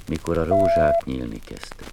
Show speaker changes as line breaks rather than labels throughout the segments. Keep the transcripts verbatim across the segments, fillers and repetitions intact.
mikor a rózsák nyílni kezdtek.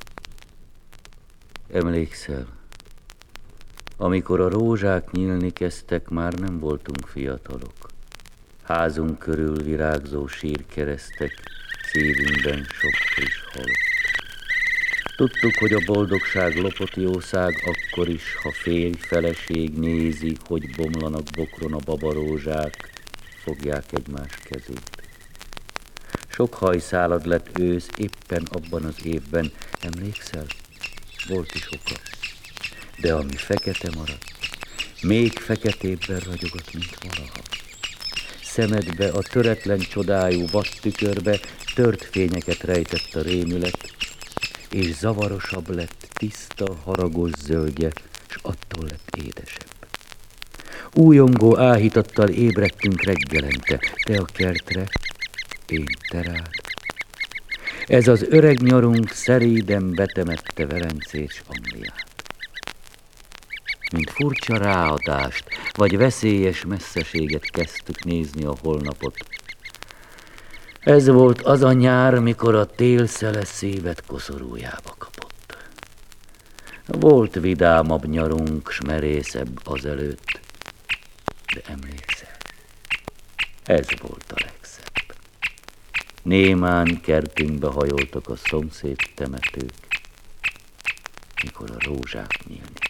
Emlékszel, amikor a rózsák nyílni kezdtek, már nem voltunk fiatalok. Házunk körül virágzó sírkeresztek, szívünkben sok friss halott. Tudtuk, hogy a boldogság lopott jószág akkor is, ha férj, feleség nézi, hogy bomlanak bokron a babarózsák, fogják egymás kezét. Sok hajszálad lett ősz éppen abban az évben, emlékszel? Volt is oka. De ami fekete maradt, még feketébben ragyogott, mint valaha. Szemedbe, a töretlen csodájú vattükörbe tört fényeket rejtett a rémület, és zavarosabb lett tiszta, haragos zöldje, s attól lett édesebb. Újongó áhítattal ébredtünk reggelente, te a kertre, én te rád. Ez az öreg nyarunk szeréden betemette Velencét s Angliát. Mint furcsa ráadást, vagy veszélyes messzeséget kezdtük nézni a holnapot. Ez volt az a nyár, mikor a tél szele szívet koszorújába kapott. Volt vidámabb nyarunk, s merészebb azelőtt, de emlékszel, ez volt a legszebb. Némán kertünkbe hajoltak a szomszéd temetők, mikor a rózsák nyílni